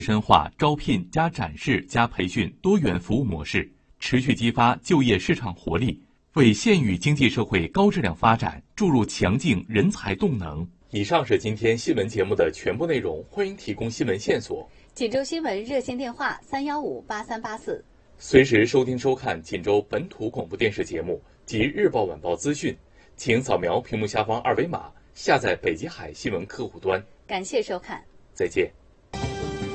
深化招聘加展示加培训多元服务模式，持续激发就业市场活力，为县域经济社会高质量发展注入强劲人才动能。以上是今天新闻节目的全部内容，欢迎提供新闻线索。 锦州新闻热线电话3158384， 随时收听收看锦州本土广播电视节目及日报晚报资讯，请扫描屏幕下方二维码下载北极海新闻客户端。 感谢收看， 再见。